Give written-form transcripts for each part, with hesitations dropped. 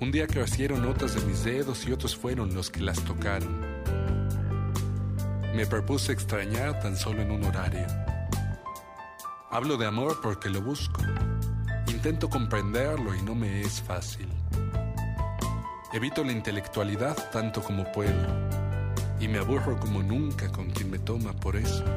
Un día crecieron otras de mis dedos y otros fueron los que las tocaron. Me propuse extrañar tan solo en un horario. Hablo de amor porque lo busco. Intento comprenderlo y no me es fácil. Evito la intelectualidad tanto como puedo y me aburro como nunca con quien me toma por eso.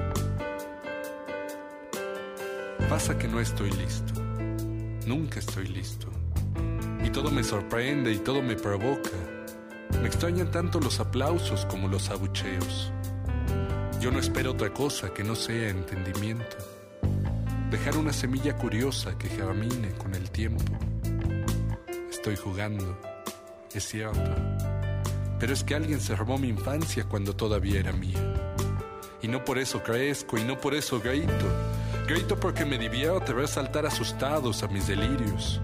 Pasa que no estoy listo. Nunca estoy listo. Y todo me sorprende y todo me provoca. Me extrañan tanto los aplausos como los abucheos. Yo no espero otra cosa que no sea entendimiento. Dejar una semilla curiosa que germine con el tiempo. Estoy jugando, es cierto. Pero es que alguien se robó mi infancia cuando todavía era mía. Y no por eso crezco y no por eso grito. Grito porque me divierte ver saltar asustados a mis delirios.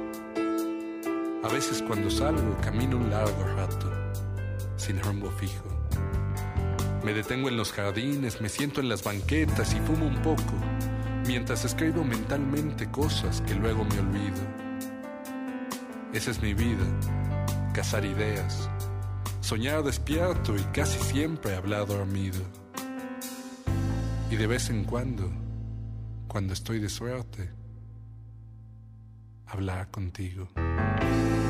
A veces cuando salgo camino un largo rato, sin rumbo fijo. Me detengo en los jardines, me siento en las banquetas y fumo un poco, mientras escribo mentalmente cosas que luego me olvido. Esa es mi vida, cazar ideas, soñar despierto y casi siempre hablar dormido. Y de vez en cuando estoy de suerte, hablar contigo.